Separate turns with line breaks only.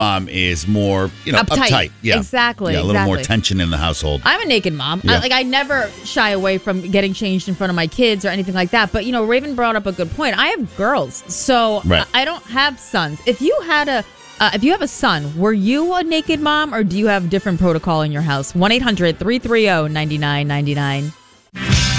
is more, uptight. Yeah,
exactly.
Yeah, a little more tension in the household.
I'm a naked mom.
Yeah.
I never shy away from getting changed in front of my kids or anything like that. But Raven brought up a good point. I have girls, so
Right.
I don't have sons. If you have a son, were you a naked mom, or do you have different protocol in your house? 1-800-330-9999.